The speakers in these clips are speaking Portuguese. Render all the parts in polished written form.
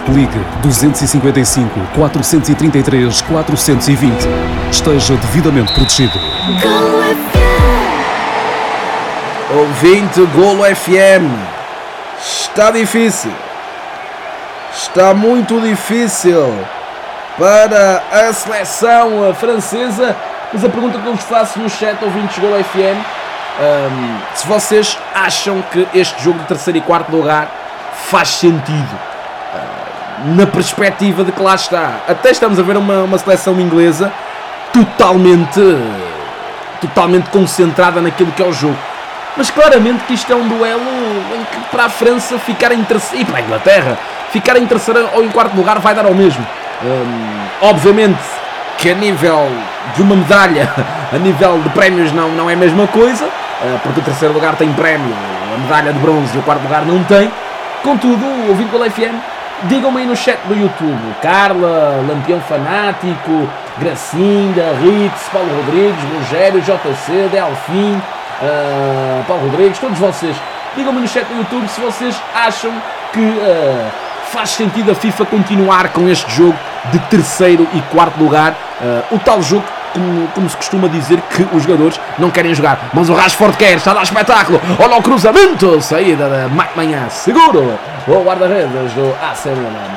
Ligue 255 433 420. Esteja devidamente protegido. Ouvinte Golo FM, está difícil. Está muito difícil para a seleção francesa. Mas a pergunta que eu vos faço no chat, ouvintes Golo FM, se vocês acham que este jogo de terceiro e quarto lugar faz sentido, na perspectiva de que lá está, até estamos a ver uma seleção inglesa totalmente concentrada naquilo que é o jogo, mas claramente que isto é um duelo em que para a França ficar em terceiro, e para a Inglaterra ficar em terceiro ou em quarto lugar vai dar ao mesmo. Obviamente que a nível de uma medalha, a nível de prémios não é a mesma coisa, porque o terceiro lugar tem prémio, a medalha de bronze e o quarto lugar não tem. Contudo, ouvindo pela FM, digam-me aí no chat do YouTube, Carla, Lampião Fanático, Gracinda, Ritz, Paulo Rodrigues, Rogério, JC, Delfim, Paulo Rodrigues, todos vocês, digam-me no chat do YouTube se vocês acham que faz sentido a FIFA continuar com este jogo de terceiro e quarto lugar, o tal jogo, como se costuma dizer, que os jogadores não querem jogar, mas o Rashford quer, está a dar espetáculo, olha o cruzamento, saída da Mike Manhã, seguro, o guarda-redes do AC Milan.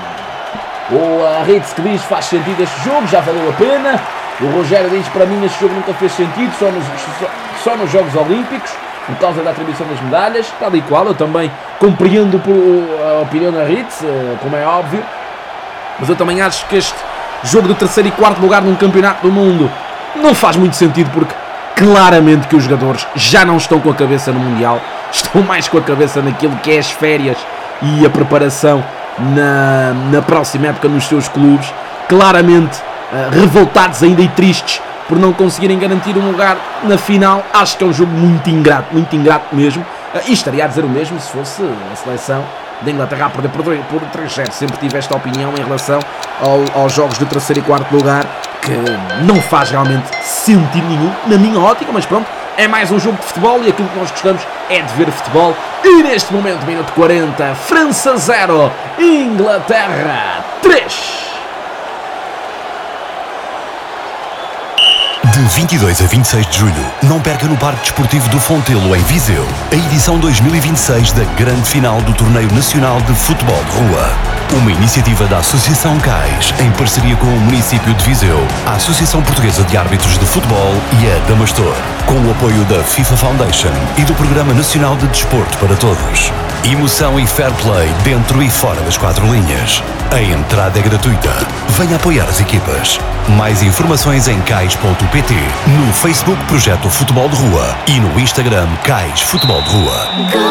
O Ritz que diz faz sentido este jogo, já valeu a pena. O Rogério diz, para mim este jogo nunca fez sentido, só nos Jogos Olímpicos, por causa da atribuição das medalhas, tal e qual. Eu também compreendo a opinião da Ritz, como é óbvio, mas eu também acho que este jogo de terceiro e quarto lugar num campeonato do mundo não faz muito sentido, porque claramente que os jogadores já não estão com a cabeça no Mundial, estão mais com a cabeça naquilo que é as férias e a preparação na próxima época nos seus clubes, claramente revoltados ainda e tristes por não conseguirem garantir um lugar na final. Acho que é um jogo muito ingrato mesmo, e estaria a dizer o mesmo se fosse a seleção da Inglaterra a perder por 3-0. Sempre tive esta opinião em relação aos jogos de terceiro e quarto lugar, que não faz realmente sentido nenhum, na minha ótica, mas pronto, é mais um jogo de futebol e aquilo que nós gostamos é de ver futebol. E neste momento, minuto 40, França 0, Inglaterra 3. De 22 a 26 de julho, não perca no Parque Desportivo do Fontelo, em Viseu, a edição 2026 da grande final do Torneio Nacional de Futebol de Rua. Uma iniciativa da Associação CAIS, em parceria com o município de Viseu, a Associação Portuguesa de Árbitros de Futebol e a Damastor, com o apoio da FIFA Foundation e do Programa Nacional de Desporto para Todos. Emoção e fair play dentro e fora das quatro linhas. A entrada é gratuita. Venha apoiar as equipas. Mais informações em cais.pt, no Facebook Projeto Futebol de Rua e no Instagram CAIS Futebol de Rua.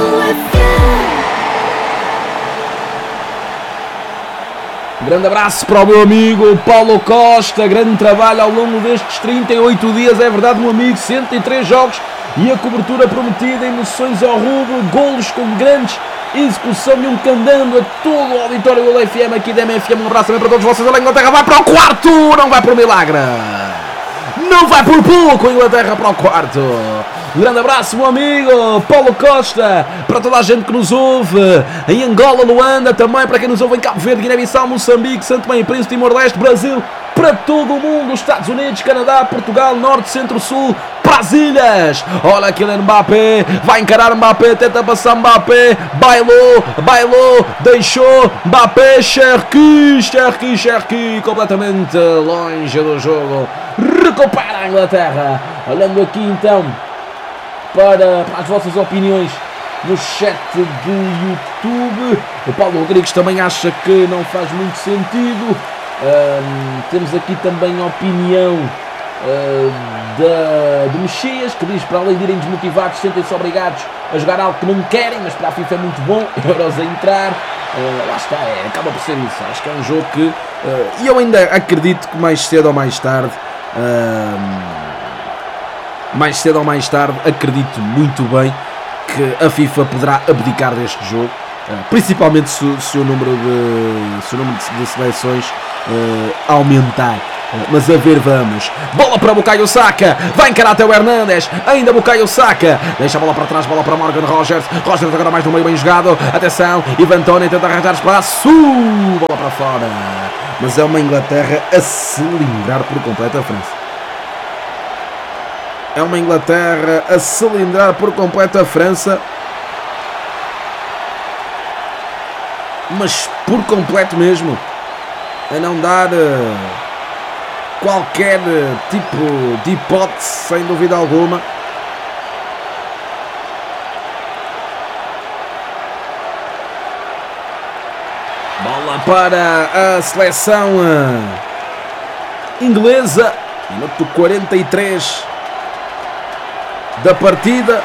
Grande abraço para o meu amigo Paulo Costa, grande trabalho ao longo destes 38 dias, é verdade, meu amigo, 103 jogos e a cobertura prometida, emoções ao rubro, golos com grandes execução e um candando a todo o auditório do LFM aqui da MFM. Um abraço também para todos vocês. A Inglaterra vai para o quarto, não vai por milagre, não vai por pouco, a Inglaterra para o quarto. Um grande abraço, meu amigo Paulo Costa, para toda a gente que nos ouve em Angola, Luanda, também para quem nos ouve em Cabo Verde, Guiné-Bissau, Moçambique, Santo Tomé e Príncipe, Timor-Leste, Brasil, para todo o mundo, Estados Unidos, Canadá, Portugal, Norte, Centro, Sul, para as ilhas. Olha Kylian Mbappé, vai encarar Mbappé, tenta passar Mbappé, bailou, deixou Mbappé, Cherki, completamente longe do jogo, recupera a Inglaterra. Olhando aqui então para as vossas opiniões no chat de YouTube, o Paulo Rodrigues também acha que não faz muito sentido. Temos aqui também a opinião do Mexias, que diz, para além de irem desmotivados, sentem-se obrigados a jogar algo que não querem, mas para a FIFA é muito bom, euros a entrar. Lá está, acaba por ser isso. Acho que é um jogo que e eu ainda acredito que mais cedo ou mais tarde, acredito muito bem que a FIFA poderá abdicar deste jogo, principalmente se o número de seleções aumentar Mas a ver, vamos. Bola para Bukayo Saka. Vai encarar até o Hernandes. Ainda Bukayo Saka. Deixa a bola para trás. Bola para Morgan Rogers. Rogers agora mais no meio, bem jogado. Atenção. Ivan Toney tenta arranjar espaço. Bola para fora. Mas é uma Inglaterra a cilindrar por completo a França. É uma Inglaterra a cilindrar por completo a França. Mas por completo mesmo. A não dar qualquer tipo de hipótese, sem dúvida alguma. Bola para a seleção inglesa. Minuto 43 da partida.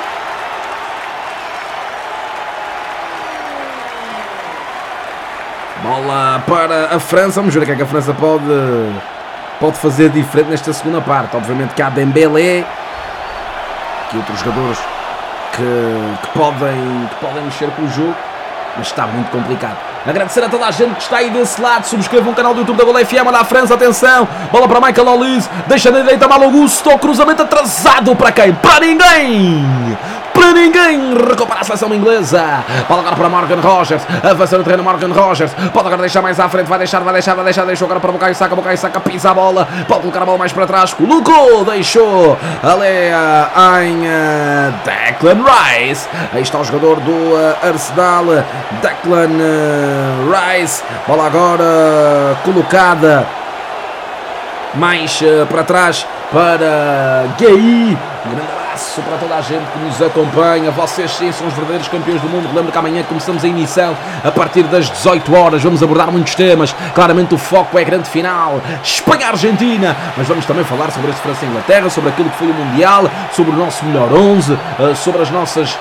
Bola para a França. Vamos ver o que é que a França pode fazer diferente nesta segunda parte. Obviamente que há Dembélé, que outros jogadores que podem mexer com o jogo, mas está muito complicado. Agradecer a toda a gente que está aí desse lado. Subscrevam o canal do YouTube da Bola FM da França. Atenção, bola para Michael Olise. Deixa na direita Malo Gusto. Cruzamento atrasado para quem? Para ninguém! Para ninguém! Recupera a seleção inglesa. Bola agora para Morgan Rogers. Avança no terreno Morgan Rogers. Pode agora deixar mais à frente. Vai deixar. Deixou agora para Bukayo Saka. Bukayo Saka pisa a bola. Pode colocar a bola mais para trás. Colocou. Deixou. Ali em Declan Rice. Aí está o jogador do Arsenal. Declan Rice. Bola agora colocada mais para trás para Gueye. Um grande abraço para toda a gente que nos acompanha. Vocês sim são os verdadeiros campeões do mundo. Lembro que amanhã começamos a emissão a partir das 18 horas. Vamos abordar muitos temas. Claramente o foco é a grande final, Espanha-Argentina. Mas vamos também falar sobre este França-Inglaterra, sobre aquilo que foi o Mundial, sobre o nosso melhor 11, sobre as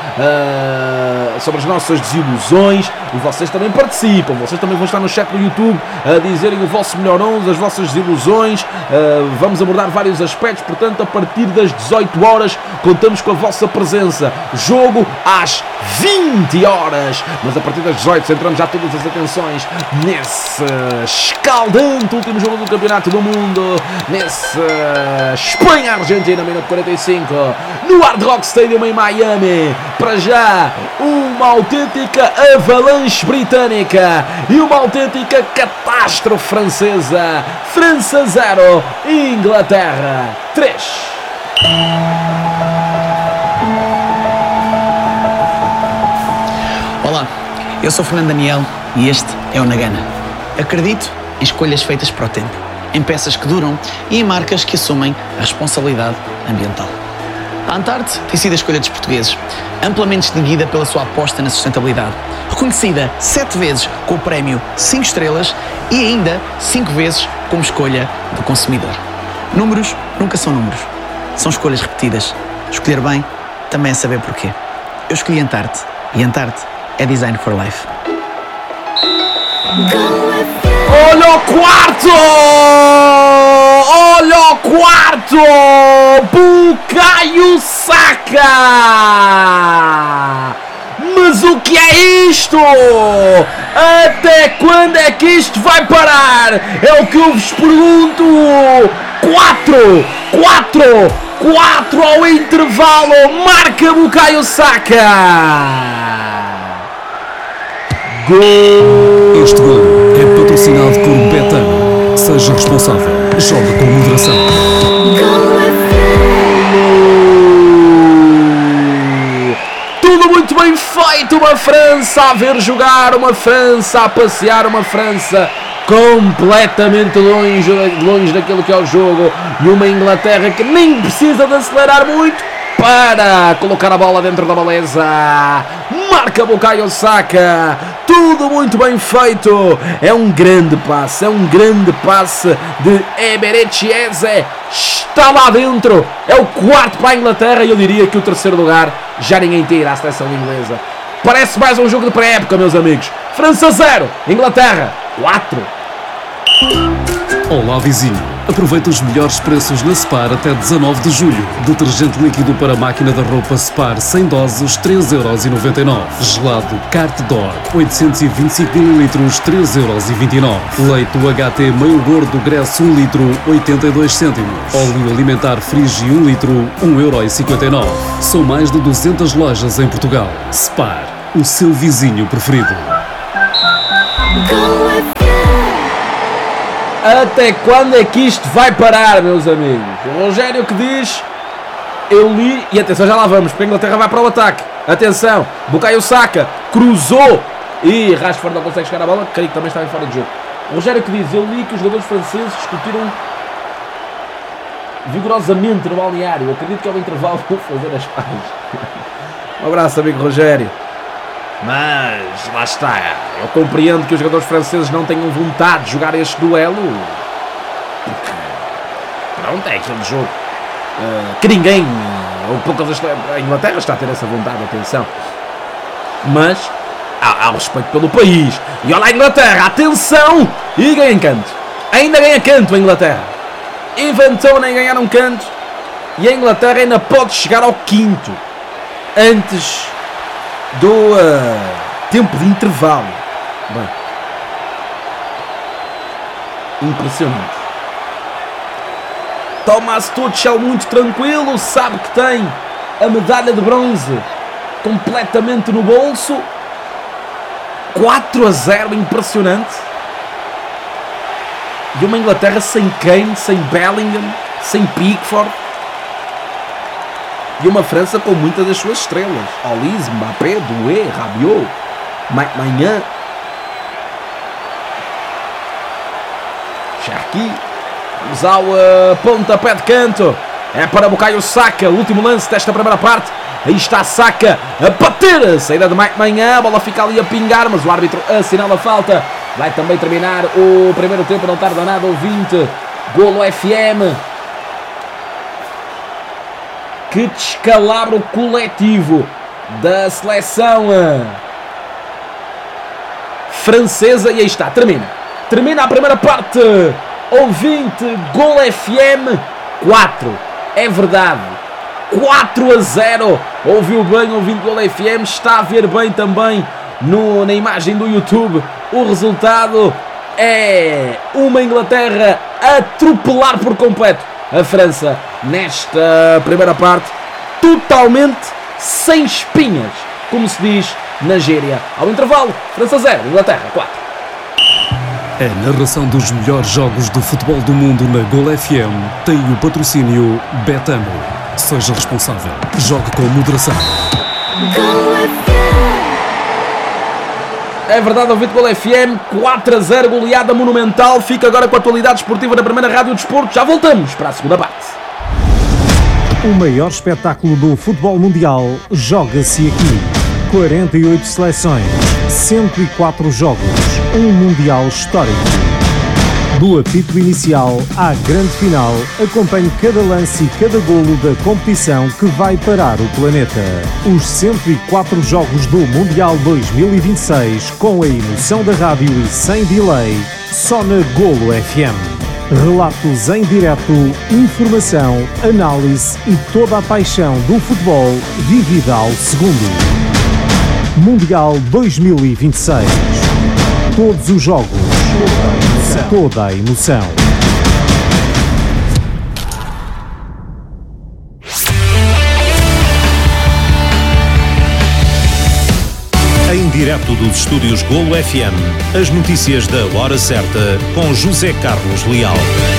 nossas desilusões. E vocês também participam. Vocês também vão estar no chat do YouTube a dizerem o vosso melhor 11, as vossas desilusões. Vamos abordar vários aspectos. Portanto, a partir das 18 horas contamos com a vossa presença. Jogo às 20 horas. Mas a partir das 18 centramos já todas as atenções nesse escaldante último jogo do Campeonato do Mundo. Nesse Espanha-Argentina, minuto 45. No Hard Rock Stadium em Miami. Para já, uma autêntica avalanche britânica e uma autêntica catástrofe francesa. França 0, Inglaterra 3. Olá, eu sou Fernando Daniel e este é o Nagana. Acredito em escolhas feitas para o tempo, em peças que duram e em marcas que assumem a responsabilidade ambiental. A Antarte tem sido a escolha dos portugueses, amplamente distinguida pela sua aposta na sustentabilidade, reconhecida 7 vezes com o prémio 5 estrelas e ainda 5 vezes como escolha do consumidor. Números nunca são números, são escolhas repetidas. Escolher bem também é saber porquê. Eu escolhi Antarte e Antarte é Design for Life. Olha o quarto! Olha o quarto! Bukayo Saka! Mas o que é isto? Até quando é que isto vai parar? É o que eu vos pergunto! 4 ao intervalo! Marca Bukayo Saka! Gol! Este gol é patrocinado por Betano. Seja responsável. Joga com moderação. Tudo muito bem feito. Uma França a ver jogar, uma França a passear, uma França completamente longe daquilo que é o jogo. E uma Inglaterra que nem precisa de acelerar muito para colocar a bola dentro da baliza. Marca Bukayo Saka. Tudo muito bem feito. É um grande passe de Eberechi Eze. Está lá dentro. É o quarto para a Inglaterra e eu diria que o terceiro lugar já ninguém tira a seleção inglesa. Parece mais um jogo de pré-época, meus amigos. França 0, Inglaterra 4. Olá vizinho, aproveita os melhores preços na Spar até 19 de julho. Detergente líquido para máquina da roupa Spar 100 doses 3,99€. Gelado Carte d'Or 825ml 3,29€. Leite UHT meio gordo Gresso 1 litro 82 cêntimos. Óleo alimentar Frigi 1 litro 1,59€. São mais de 200 lojas em Portugal. Spar, o seu vizinho preferido. Até quando é que isto vai parar, meus amigos? O Rogério que diz, eu li, e atenção, já lá vamos, porque a Inglaterra vai para o ataque. Atenção, Bukayo Saka cruzou e Rashford não consegue chegar à bola, creio que também estava fora de jogo. O Rogério que diz, eu li que os jogadores franceses discutiram vigorosamente no balneário. Eu acredito que é o intervalo vou fazer as pazes. Um abraço, amigo Rogério. Mas, lá está, eu compreendo que os jogadores franceses não tenham vontade de jogar este duelo, porque, pronto, é aquele jogo que ninguém, ou poucas, a Inglaterra está a ter essa vontade, atenção, mas há respeito pelo país, e olha a Inglaterra, atenção, e ganha canto, ainda ganha canto a Inglaterra, inventou nem ganhar um canto, e a Inglaterra ainda pode chegar ao quinto, antes do tempo de intervalo. Bem, impressionante. Thomas Tuchel muito tranquilo, sabe que tem a medalha de bronze completamente no bolso. 4-0, impressionante. E uma Inglaterra sem Kane, sem Bellingham, sem Pickford. E uma França com muitas das suas estrelas. Olise, Mbappé, Doué, Rabiot, Mike Maignan, Cherki. Vamos ao pontapé de canto. É para Bukayo Saka, o último lance desta primeira parte. Aí está Saka a bater. A saída de Mike Maignan, a bola fica ali a pingar, mas o árbitro assinala a falta. Vai também terminar o primeiro tempo, não tarda nada, ouvinte. Golo FM. Que descalabro coletivo da seleção francesa. E aí está, termina a primeira parte. Ouvinte, Gol FM 4, é verdade, 4-0, ouviu bem, ouvinte Gol FM, está a ver bem também na imagem do YouTube. O resultado é uma Inglaterra a atropelar por completo a França nesta primeira parte, totalmente sem espinhas, como se diz na gíria. Ao intervalo, França 0, Inglaterra 4. A narração dos melhores jogos de futebol do mundo na Gol FM tem o patrocínio Betano. Seja responsável, jogue com moderação. É verdade, ouvinte Gol FM, 4-0, goleada monumental. Fica agora com a atualidade esportiva da primeira Rádio Desporto. Já voltamos para a segunda parte. O maior espetáculo do futebol mundial joga-se aqui. 48 seleções, 104 jogos, um mundial histórico. Do apito inicial à grande final, acompanhe cada lance e cada golo da competição que vai parar o planeta. Os 104 jogos do Mundial 2026, com a emoção da rádio e sem delay, só na Golo FM. Relatos em direto, informação, análise e toda a paixão do futebol vivida ao segundo. Mundial 2026. Todos os jogos, toda a emoção. Em direto dos estúdios Golo FM, as notícias da hora certa com José Carlos Leal.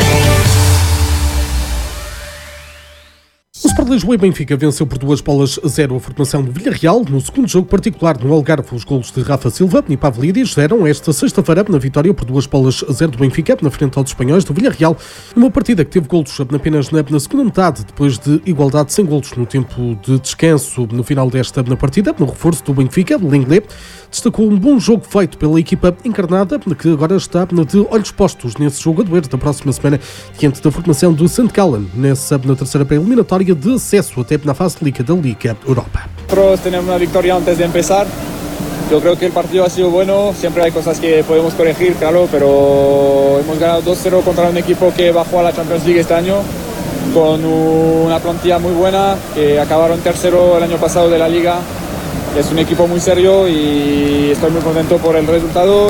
O Sport Lisboa e Benfica venceu por 2-0 a formação do Villarreal. No segundo jogo particular no Algarve, os golos de Rafa Silva e Pavlidis deram esta sexta-feira na vitória por 2-0 do Benfica, na frente aos espanhóis do Villarreal, numa partida que teve golos apenas na segunda metade, depois de igualdade sem golos no tempo de descanso. No final desta partida, no reforço do Benfica, Lenglet destacou um bom jogo feito pela equipa encarnada, que agora está de olhos postos nesse jogo a doer da próxima semana, diante da formação do St. Gallen, na terceira pré-eliminatória de acesso até na fase de Liga da Liga Europa. Nosotros tenemos una victoria antes de empezar Yo creo que el partido ha sido bueno, siempre hay cosas que podemos corregir, claro, pero hemos ganado 2-0 contra un equipo que bajó a la Champions League este año, con una plantilla muy buena, que acabaron tercero el año pasado de la Liga. Es un equipo muy serio y estoy muy contento por el resultado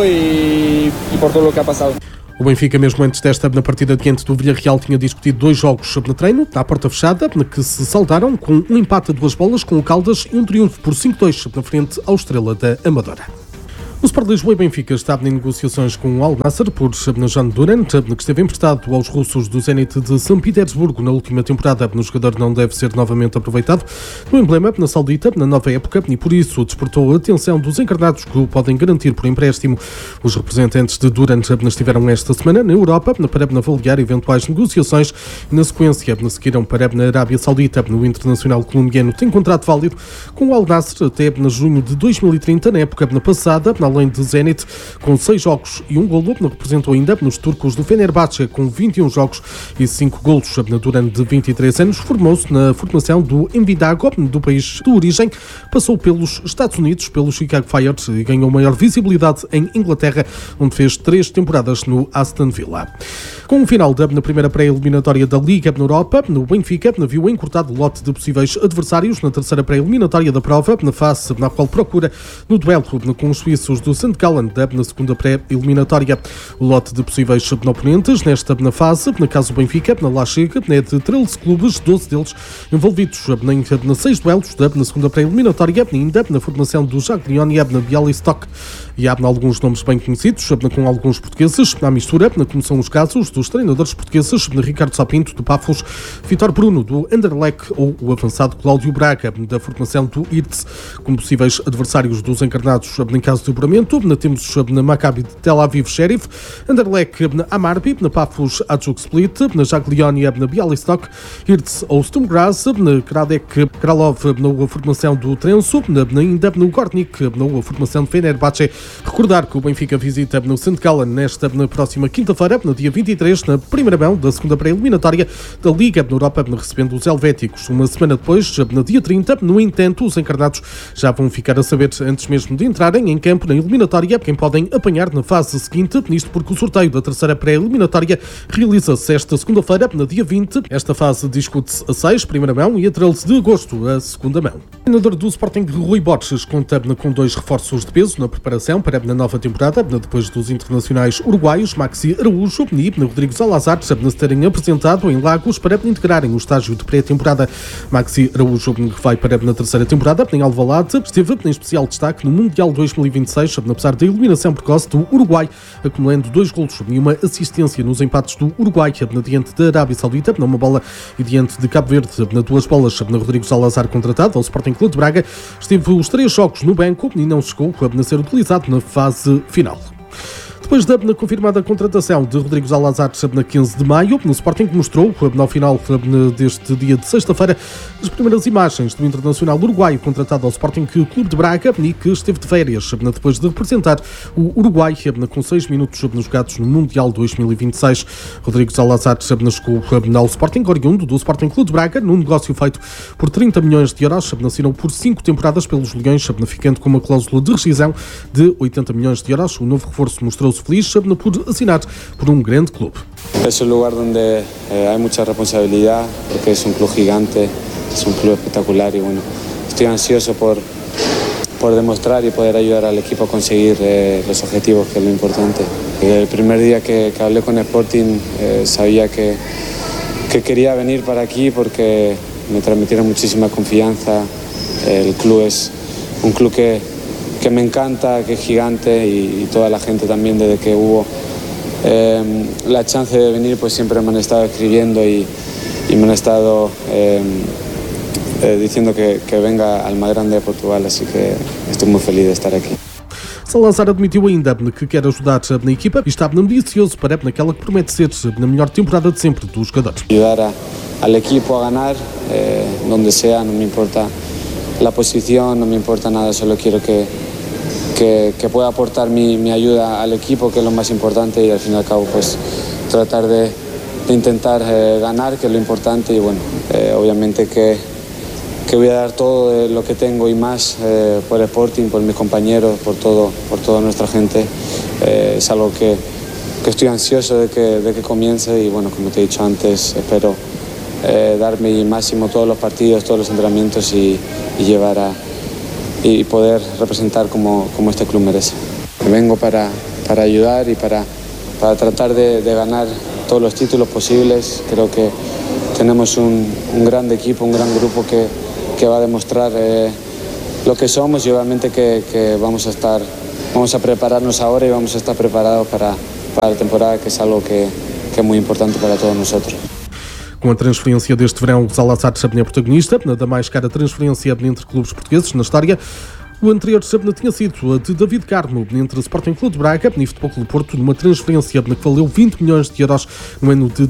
y por todo lo que ha pasado. O Benfica, mesmo antes desta na partida diante do Villarreal, tinha discutido 2 jogos no treino, à porta fechada, que se saldaram com um empate a 2 bolas com o Caldas e um triunfo por 5-2 na frente ao Estrela da Amadora. O Sport Lisboa e Benfica estava em negociações com o Al Nassr por Jan Duran, que esteve emprestado aos russos do Zenit de São Petersburgo na última temporada. O jogador não deve ser novamente aproveitado no emblema na saudita na nova época e por isso despertou a atenção dos encarnados que o podem garantir por empréstimo. Os representantes de Duran estiveram esta semana na Europa para avaliar eventuais negociações e na sequência seguiram para a Arábia Saudita. O internacional colombiano tem contrato válido com o Al Nassr até junho de 2030, na época passada, além de Zenit, com 6 jogos e 1 golo, representou ainda nos turcos do Fenerbahçe, com 21 jogos e 5 golos. Durante 23 anos, formou-se na formação do Envidago, do país de origem, passou pelos Estados Unidos, pelo Chicago Fire e ganhou maior visibilidade em Inglaterra, onde fez 3 temporadas no Aston Villa. Com o final na primeira pré-eliminatória da Liga na Europa, no Benfica viu encurtado o lote de possíveis adversários na terceira pré-eliminatória da prova, na fase na qual procura no duelo com os suíços do St. Gallen, na segunda pré-eliminatória. O lote de possíveis oponentes nesta fase, na caso do Benfica, na lá chega, é de 13 clubes, 12 deles envolvidos em 6 duelos, na segunda pré-eliminatória, ainda na formação do Jagiellonia, na Bialystok. E há alguns nomes bem conhecidos, com alguns portugueses, à mistura, como são os casos dos treinadores portugueses, Ricardo Sapinto, do Pafos, Vítor Bruno, do Anderlecht, ou o avançado Cláudio Braga, da formação do IRTS, como possíveis adversários dos encarnados em caso de apuramento. Temos na Maccabi de Tel Aviv Sheriff, Anderlecht na Amarbi, na Pafos Hajduk Split, na Jagiellonia na Bialystok, IRTS ou Sturm Graz, na Kradek Kralov, na formação do Trenso, ainda no Gornik, na formação de Fenerbahçe. Recordar que o Benfica visita no St. Gallen na próxima quinta-feira, no dia 23, na primeira mão da segunda pré-eliminatória da Liga na Europa, recebendo os helvéticos. Uma semana depois, no dia 30, no entanto, os encarnados já vão ficar a saber, antes mesmo de entrarem em campo na eliminatória, quem podem apanhar na fase seguinte, nisto porque o sorteio da terceira pré-eliminatória realiza-se esta segunda-feira, no dia 20. Esta fase discute-se a 6, primeira mão, e a 13 de agosto, a segunda mão. O treinador do Sporting, Rui Borges, conta com 2 reforços de peso na preparação para a nova temporada, depois dos internacionais uruguaios Maxi Araújo e Rodrigo Salazar se terem apresentado em Lagos para integrarem o estágio de pré-temporada. Maxi Araújo vai para a terceira temporada em Alvalade, esteve em especial destaque no Mundial 2026, apesar da eliminação precoce do Uruguai, acumulando 2 golos e uma assistência nos empates do Uruguai diante da Arábia Saudita, numa bola, e diante de Cabo Verde, 2 bolas. Rodrigo Salazar, contratado ao Sporting Clube de Braga, esteve os 3 jogos no banco e não chegou a ser utilizado na fase final. Depois da confirmada contratação de Rodrigo Salazar na 15 de maio, no Sporting mostrou, no final deste dia de sexta-feira, as primeiras imagens do internacional uruguaio contratado ao Sporting Clube de Braga e que esteve de férias depois de representar o Uruguai com 6 minutos jogados no Mundial 2026. Rodrigo Salazar chegou ao Sporting, oriundo do Sporting Clube de Braga, num negócio feito por 30 milhões de euros, assinou por 5 temporadas pelos Leões, ficando com uma cláusula de rescisão de 80 milhões de euros. O novo reforço mostrou-se feliz por assinar por un grande club. Es un lugar donde hay mucha responsabilidad, porque es un club gigante, es un club espectacular y bueno, estoy ansioso por demostrar y poder ayudar al equipo a conseguir los objetivos, que es lo importante. El primer día que hablé con Sporting sabía que quería venir para aquí porque me transmitieron muchísima confianza. El club es un club que me encanta, que es gigante y toda la gente también, desde que hubo la chance de venir, pues siempre me han estado escribiendo y me han estado diciendo que venga al más grande de Portugal, así que estoy muy feliz de estar aquí. Salazar admitiu ainda que quer ajudar na equipa e está ambicioso para naquela que promete ser na melhor temporada de sempre dos jogadores. Ayudar al equipo a ganar, donde sea, no me importa la posición, no me importa nada, solo quiero que pueda aportar mi ayuda al equipo, que es lo más importante, y al fin y al cabo pues tratar de intentar ganar, que es lo importante, y bueno, obviamente que voy a dar todo lo que tengo y más por Sporting, por mis compañeros, por toda nuestra gente. Es algo que estoy ansioso de que comience y bueno, como te he dicho antes, espero dar mi máximo todos los partidos, todos los entrenamientos y llevar y poder representar como este club merece. Vengo para ayudar y para tratar de ganar todos los títulos posibles. Creo que tenemos un gran equipo, un gran grupo que va a demostrar lo que somos y obviamente que vamos a prepararnos ahora y vamos a estar preparados para la temporada, que es algo que es muy importante para todos nosotros. Com a transferência deste verão, o Salazar é protagonista da mais cara transferência entre clubes portugueses na história. O anterior tinha sido a de David Carmo entre Sporting Clube de Braga e Futebol Clube Porto, numa transferência que valeu 20 milhões de euros no ano de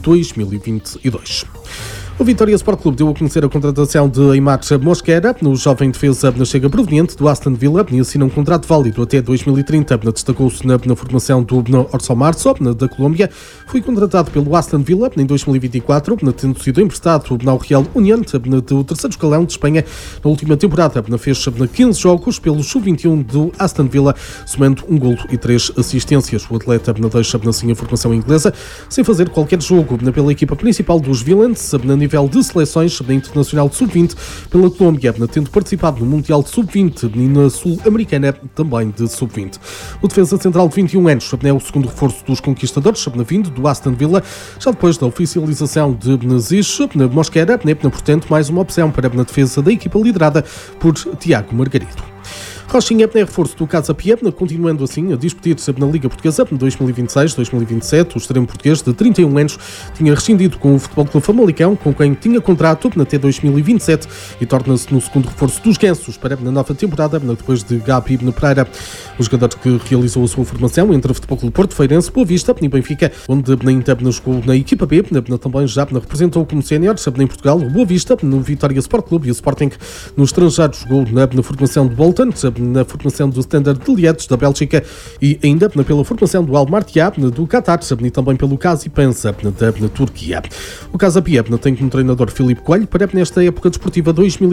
2022. O Vitória Sport Clube deu a conhecer a contratação de Aimar Mosquera, no jovem defesa chega proveniente do Aston Villa e assina um contrato válido até 2030. Destacou-se na formação do Orson Marzo, da Colômbia. Foi contratado pelo Aston Villa em 2024, tendo sido emprestado ao Real Unión do terceiro escalão de Espanha. Na última temporada fez 15 jogos pelo Sub-21 do Aston Villa, somando um golo e 3 assistências. O atleta deixa assim a formação inglesa sem fazer qualquer jogo pela equipa principal dos Villains, na nível de seleções da Internacional de Sub-20 pela Colômbia, tendo participado no Mundial de Sub-20 e na Sul-Americana também de Sub-20. O defesa central de 21 anos é o segundo reforço dos conquistadores, vindo do Aston Villa, já depois da oficialização de Ziz Mosquera, portanto mais uma opção para a defesa da equipa liderada por Tiago Margarido. Rochinha é reforço do Casa Pia, continuando assim a disputir-se na Liga Portuguesa 2026-2027. O extremo português de 31 anos tinha rescindido com o Futebol Clube Famalicão, com quem tinha contrato até 2027 e torna-se no segundo reforço dos Gansos para a nova temporada, depois de Gabi Pereira. O jogador que realizou a sua formação entre o Futebol Clube Porto, Feirense, Boa Vista e Benfica, onde ainda jogou na equipa B, também já representou como sénior em Portugal o Boa Vista, no Vitória Sport Clube e o Sporting. No estrangeiro jogou na formação do Bolton, na formação do Standard de Liège da Bélgica e ainda pela formação do Al Martia do Qatar e também pelo Kazipensa da Turquia. O Casa Pia tem como treinador Filipe Coelho para nesta época desportiva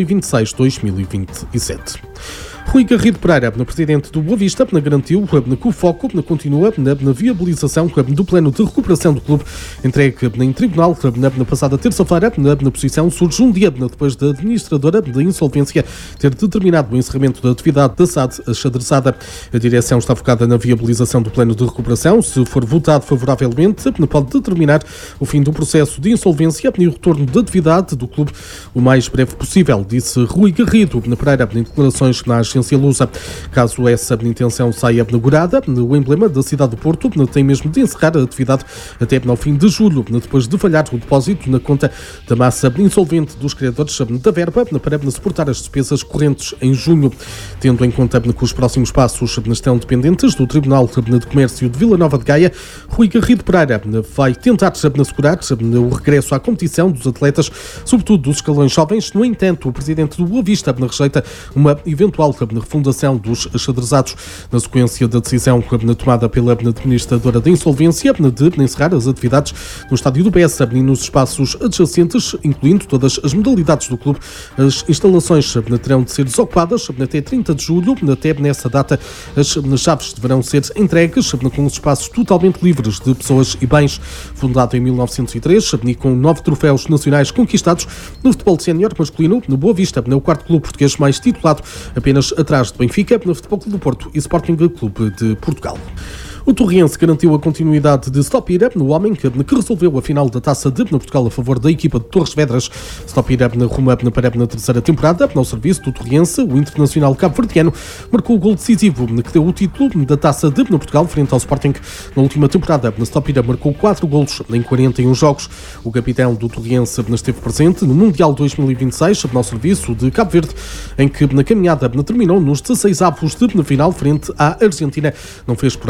2026-2027. Rui Garrido Pereira, presidente do Boa Vista, garantiu que o foco continua na viabilização do plano de recuperação do clube entregue em tribunal na passada terça-feira. Na posição surge um dia depois da administradora da insolvência ter determinado o encerramento da atividade da SAD achadrezada. A direção está focada na viabilização do plano de recuperação. Se for votado favoravelmente, pode determinar o fim do processo de insolvência e o retorno da atividade do clube o mais breve possível, disse Rui Garrido Pereira em declarações na agência Lusa. Caso essa intenção saia abnegurada, o emblema da cidade do Porto tem mesmo de encerrar a atividade até ao fim de julho, depois de falhar o depósito na conta da massa insolvente dos credores da verba para suportar as despesas correntes em junho. Tendo em conta que os próximos passos estão dependentes do Tribunal de Comércio de Vila Nova de Gaia, Rui Garrido Pereira vai tentar assegurar o regresso à competição dos atletas, sobretudo dos escalões jovens. No entanto, o presidente do Boa Vista rejeita uma eventual refundação dos achadrezados na sequência da decisão tomada pela administradora da insolvência de encerrar as atividades no estádio do Bessa e nos espaços adjacentes, incluindo todas as modalidades do clube. As instalações terão de ser desocupadas até 30 de julho. Até nessa data, as chaves deverão ser entregues com os espaços totalmente livres de pessoas e bens. Fundado em 1903 e com 9 troféus nacionais conquistados no futebol sénior masculino, no Boa Vista é o quarto clube português mais titulado, apenas atrás de Benfica, no Futebol Clube do Porto e Sporting Clube de Portugal. O Torriense garantiu a continuidade de Stopira, no homem que resolveu a final da Taça de Portugal a favor da equipa de Torres Vedras. Stopira ruma para a terceira temporada. Ao serviço do Torriense, o internacional cabo-verdiano marcou o gol decisivo que deu o título da Taça de Portugal frente ao Sporting. Na última temporada, Stopira marcou 4 golos em 41 jogos. O capitão do Torriense esteve presente no Mundial 2026 ao serviço de Cabo Verde, em que na caminhada terminou nos 16 avos de final frente à Argentina. Não fez, porém, qualquer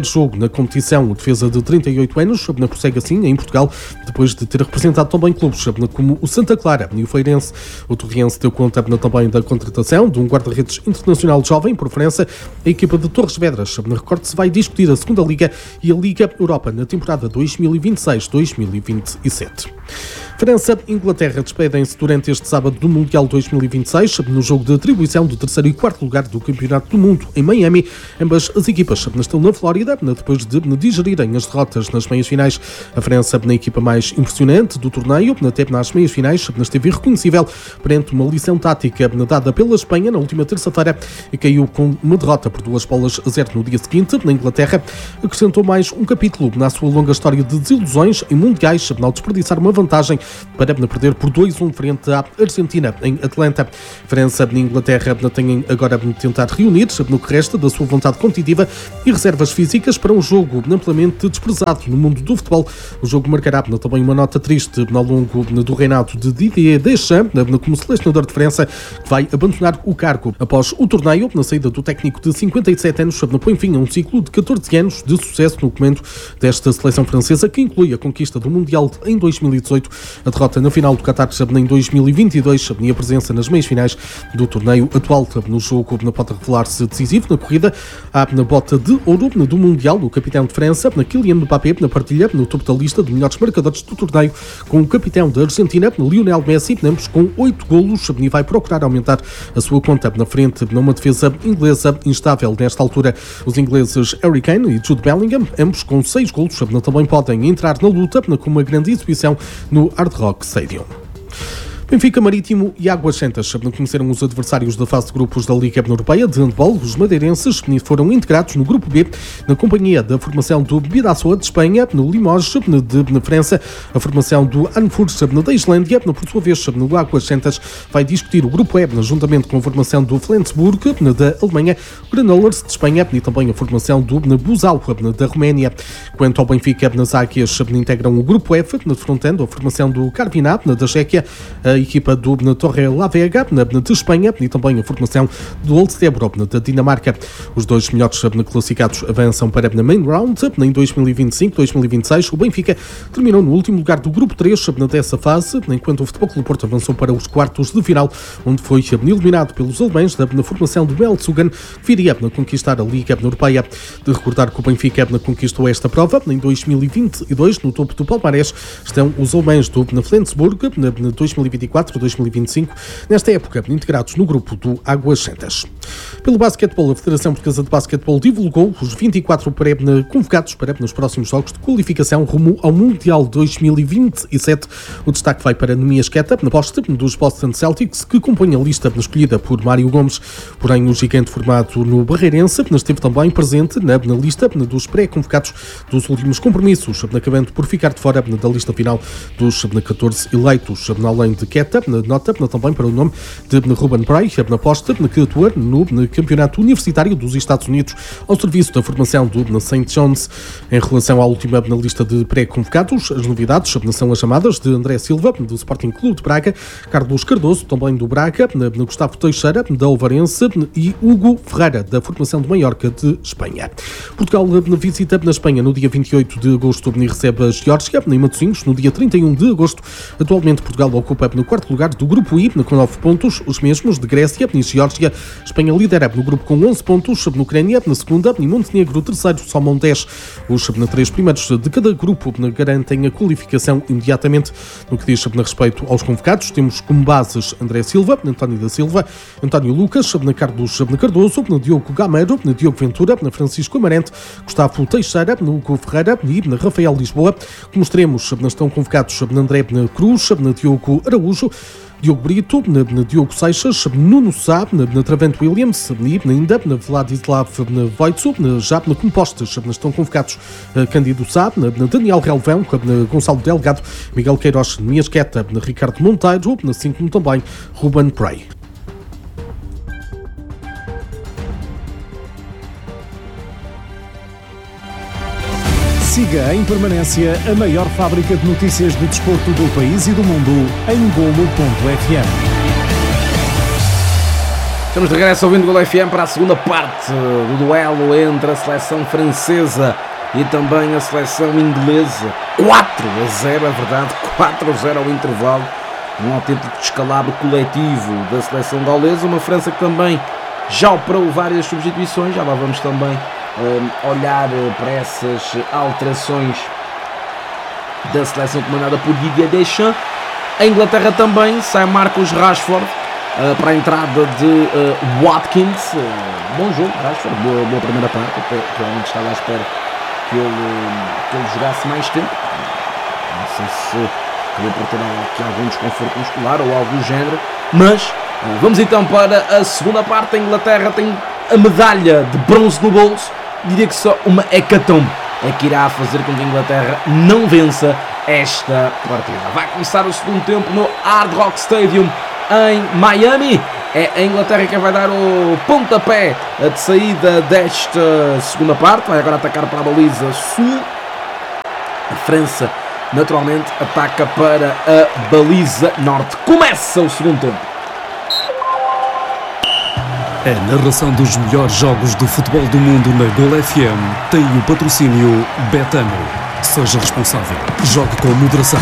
qualquer jogo na competição. O defesa de 38 anos prossegue assim em Portugal, depois de ter representado também clubes como o Santa Clara e o Feirense. O Torriense deu conta também da contratação de um guarda-redes internacional jovem por França. A equipa de Torres Vedras, recorde-se, vai discutir a segunda Liga e a Liga Europa na temporada 2026-2027. França e Inglaterra despedem-se durante este sábado do Mundial 2026, no jogo de atribuição do terceiro e quarto lugar do Campeonato do Mundo em Miami. Ambas as equipas estão na Flórida, depois de digerirem as derrotas nas meias-finais. A França, na equipa mais impressionante do torneio, até nas meias-finais, esteve irreconhecível perante uma lição tática dada pela Espanha na última terça-feira e caiu com uma derrota por 2-0 no dia seguinte. Na Inglaterra, acrescentou mais um capítulo na sua longa história de desilusões em mundiais, ao desperdiçar uma vantagem para perder por 2-1 frente à Argentina em Atlanta. França e Inglaterra têm agora de tentar reunir-se no que resta da sua vontade competitiva e reservas físicas para um jogo amplamente desprezado no mundo do futebol. O jogo marcará também uma nota triste ao longo do reinado de Didier Deschamps como selecionador de França, que vai abandonar o cargo após o torneio. Na saída do técnico de 57 anos, põe fim a um ciclo de 14 anos de sucesso no comando desta seleção francesa, que inclui a conquista do Mundial em 2018, a derrota na final do Qatar em 2022 e a presença nas meias-finais do torneio atual. No jogo pode revelar-se decisivo na corrida na bota de ouro do Mundial. O capitão de França, Kylian Mbappé, partilha no topo da lista de melhores marcadores do torneio com o capitão da Argentina, Lionel Messi, ambos com 8 golos, e vai procurar aumentar a sua conta na frente numa defesa inglesa instável. Nesta altura, os ingleses Harry Kane e Jude Bellingham, ambos com 6 golos, também podem entrar na luta com uma grande exibição no Hard Rock Stadium. Benfica, Marítimo e Águas Santas conheceram os adversários da fase de grupos da Liga Europeia de handball. Os madeirenses foram integrados no grupo B na companhia da formação do Bidasoa de Espanha, no Limoges de França, a formação do Anfurt da Islândia. Por sua vez, no Águas Santas vai discutir o grupo E juntamente com a formação do Flensburg da Alemanha, o Granollers de Espanha e também a formação do Buzal da Roménia. Quanto ao Benfica, nas Águias integram o grupo F, defrontando a formação do Karviná da Chequia, a equipa do Torre La Vega de Espanha e também a formação do Oldsebro da Dinamarca. Os dois melhores classificados avançam para a Main Round em 2025-2026. O Benfica terminou no último lugar do grupo 3 dessa fase, enquanto o Futebol Clube Porto avançou para os quartos de final, onde foi eliminado pelos alemães na formação do Beltsugan, que viria a conquistar a Liga Europeia. De recordar que o Benfica conquistou esta prova em 2022. No topo do palmarés estão os alemães do Flensburg, 2024-2025, nesta época integrados no grupo do Águas Santas. Pelo basquetebol, a Federação Portuguesa de Basquetebol divulgou os 24 convocados para nos próximos jogos de qualificação rumo ao Mundial 2027. O destaque vai para Nemias Queta, na poste dos Boston Celtics, que compõe a lista escolhida por Mário Gomes. Porém, o gigante formado no Barreirense esteve também presente na lista dos pré-convocados dos últimos compromissos, acabando por ficar de fora da lista final dos 14 eleitos. Além de Queta, nota também para o nome de Ruben Prey, na posta, que atua no Campeonato Universitário dos Estados Unidos ao serviço da formação do St. John's. Em relação à última na lista de pré-convocados, as novidades são as chamadas de André Silva, do Sporting Clube de Braga, Carlos Cardoso, também do Braga, Gustavo Teixeira, da Ovarense, e Hugo Ferreira, da formação de Maiorca de Espanha. Portugal visita na Espanha no dia 28 de agosto e recebe a Geórgia, em Matosinhos, no dia 31 de agosto. Atualmente, Portugal ocupa no quarto lugar do grupo I, com 9 pontos, os mesmos de Grécia e Geórgia. Espanha lidera no grupo com 11 pontos, na Ucrânia na segunda e Montenegro terceiro, somam 10. Os 3 primeiros de cada grupo garantem a qualificação imediatamente. No que diz respeito aos convocados, temos como bases André Silva, António da Silva, António Lucas, Carlos Cardoso, Diogo Gameiro, Diogo Ventura, Francisco Amarante, Gustavo Teixeira, Hugo Ferreira e Rafael Lisboa. Como extremos estão convocados André Cruz, Diogo Araújo, Diogo Brito, Diogo Seixas, Nuno Sá, Travante Williams e ainda Vladislav Voitsu. Já como postes estão convocados Cândido Sá, Daniel Relvão, Gonçalo Delgado, Miguel Queiroz, Nemias Queta, Ricardo Monteiro, assim como também Ruben Prey. Siga em permanência a maior fábrica de notícias de desporto do país e do mundo em Golo.fm. Estamos de regresso ouvindo o Gol FM para a segunda parte do duelo entre a seleção francesa e também a seleção inglesa. 4-0, é verdade, 4-0 ao intervalo. Um autêntico descalabro coletivo da seleção gaulesa. Uma França que também já operou várias substituições. Já lá vamos também olhar para essas alterações da seleção comandada por Didier Deschamps. A Inglaterra também sai Marcus Rashford para a entrada de Watkins. Bom jogo, Rashford, boa primeira parte. Realmente estava à espera que ele jogasse mais tempo. Não sei se acabou por ter aqui algum desconforto muscular ou algo do género. Mas vamos então para a segunda parte. A Inglaterra tem a medalha de bronze no bolso. Diria que só uma hecatombe é que irá fazer com que a Inglaterra não vença esta partida. Vai começar o segundo tempo no Hard Rock Stadium em Miami. É a Inglaterra que vai dar o pontapé de saída desta segunda parte. Vai agora atacar para a baliza sul. A França, naturalmente, ataca para a baliza norte. Começa o segundo tempo. A narração dos melhores jogos do futebol do mundo na Gol FM tem o patrocínio Betano. Seja responsável. Jogue com moderação.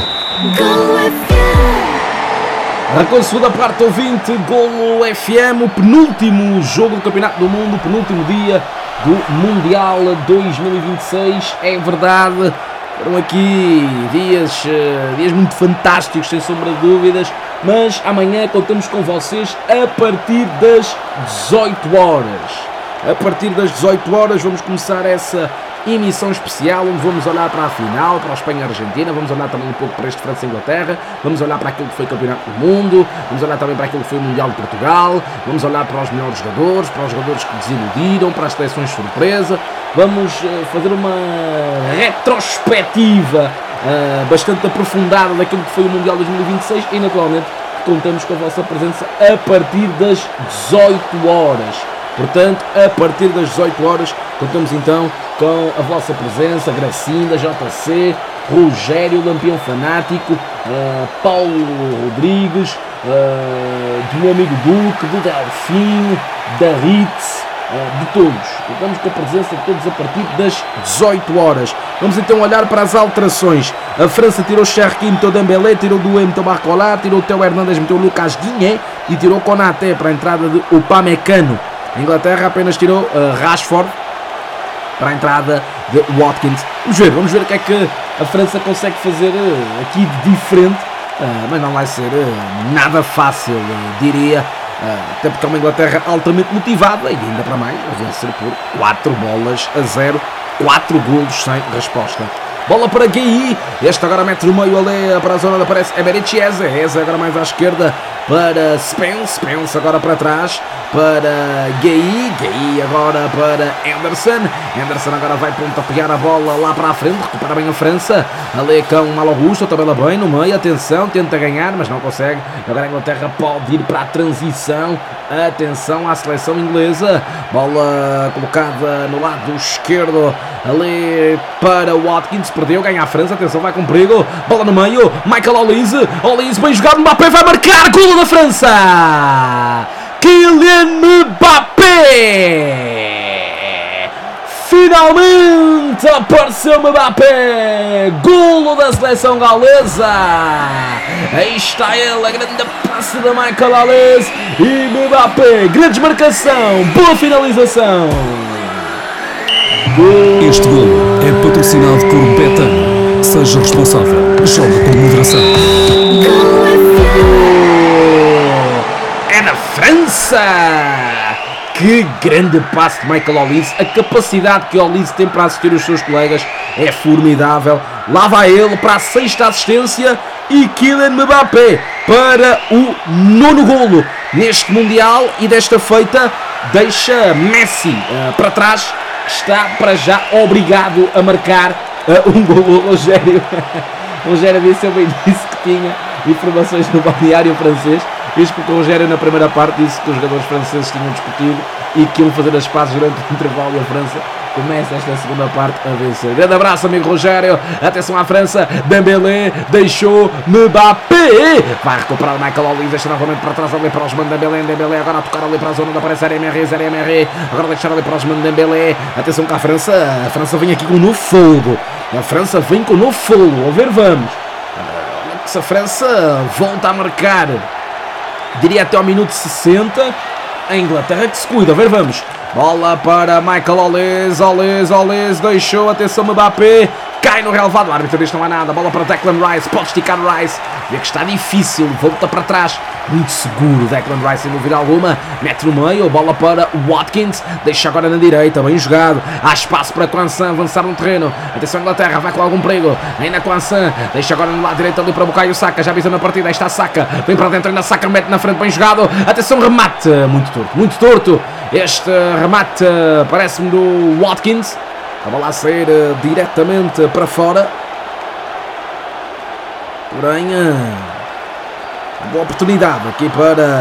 Arrancou a segunda parte, ouvinte, Gol FM, o penúltimo jogo do Campeonato do Mundo, o penúltimo dia do Mundial 2026. É verdade, foram aqui dias muito fantásticos, sem sombra de dúvidas, mas amanhã contamos com vocês a partir das 18 horas. A partir das 18 horas vamos começar essa emissão especial, onde vamos olhar para a final, para a Espanha-Argentina, vamos olhar também um pouco para este França-Inglaterra, vamos olhar para aquilo que foi o Campeonato do Mundo, vamos olhar também para aquilo que foi o Mundial de Portugal, vamos olhar para os melhores jogadores, para os jogadores que desiludiram, para as seleções surpresa, vamos fazer uma retrospectiva bastante aprofundada daquilo que foi o Mundial 2026 e, naturalmente, contamos com a vossa presença a partir das 18 horas. Portanto, a partir das 18 horas, contamos então com a vossa presença, Gracinda, JC, Rogério, Lampião Fanático, Paulo Rodrigues, do meu amigo Duque, do Delfinho, da Ritz, de todos. Contamos com a presença de todos a partir das 18 horas. Vamos então olhar para as alterações. A França tirou Cherki, meteu Dembélé, tirou Doué, meteu Barcola, tirou Theo Hernandes, meteu Lucas Digne e tirou Konaté para a entrada de Upamecano. A Inglaterra apenas tirou Rashford para a entrada de Watkins. Vamos ver o que é que a França consegue fazer aqui de diferente, mas não vai ser nada fácil, diria, até porque é uma Inglaterra altamente motivada e ainda para mais a vencer por 4-0, 4 golos sem resposta. Bola para Gueye, este agora mete no meio ali para a zona onde aparece Eberechi Eze agora mais à esquerda para Spence agora para trás para Gueye agora para Henderson agora vai pontapear a bola lá para a frente, recupera bem a França, ali com Malo Gusto, tabela bem no meio, atenção, tenta ganhar, mas não consegue, agora a Inglaterra pode ir para a transição, atenção à seleção inglesa, bola colocada no lado esquerdo, ali para Watkins, perdeu, ganha a França, atenção, vai com perigo, bola no meio, Michael Olise bem jogado, Mbappé vai marcar, golo da França! Kylian Mbappé! Finalmente apareceu Mbappé! Golo da seleção gaulesa! Aí está ele, a grande passe da Michael Olise e Mbappé, grande marcação, boa finalização! Este golo é patrocinado por Betano. Seja responsável. Jogue com moderação. É na França! Que grande passe de Michael Olise. A capacidade que Olise tem para assistir os seus colegas é formidável. Lá vai ele para a 6ª assistência e Kylian Mbappé para o 9º golo neste Mundial e desta feita deixa Messi para trás. Está para já obrigado a marcar um gol. Rogério disse, eu bem disse que tinha informações no balneário francês. Isto porque o Rogério na primeira parte disse que os jogadores franceses tinham discutido e que iam fazer as pazes durante o intervalo, e a França começa esta segunda parte a vencer. Grande abraço, amigo Rogério. Atenção à França. Dembélé deixou Mbappé. Vai recuperar o Michael Olise. Deixa novamente para trás ali para Osman Dembélé. Dembélé agora a tocar ali para a zona onde aparece Emery. Agora deixar ali para Osman Dembélé. Atenção que a França vem aqui com um novo fogo. A França vem com um novo fogo. A ver, vamos. Olha que se a França volta a marcar, diria até ao minuto 60, a Inglaterra que se cuida. A ver, vamos. Bola para Michael Olise, deixou, atenção Mbappé, cai no relevado, o árbitro diz que não há nada, bola para Declan Rice, pode esticar Rice, vê que está difícil, volta para trás, muito seguro Declan Rice, sem dúvida alguma, mete no meio, bola para Watkins, deixa agora na direita, bem jogado, há espaço para Kwanzaa avançar no terreno, atenção Inglaterra, vai com algum perigo, ainda Kwanzaa, deixa agora no lado direito ali para Bukayo Saka, já avisa na partida, aí está Saka, vem para dentro, ainda Saka, mete na frente, bem jogado, atenção remate, muito torto, este remate parece-me do Watkins, a bola a sair diretamente para fora, porém boa oportunidade aqui para